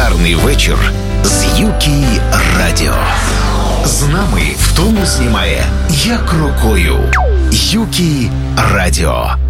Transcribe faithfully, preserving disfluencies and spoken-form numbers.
Гарний вечір з Юкі Радіо. З нами в тому знімає як рукою. Юкі Радіо.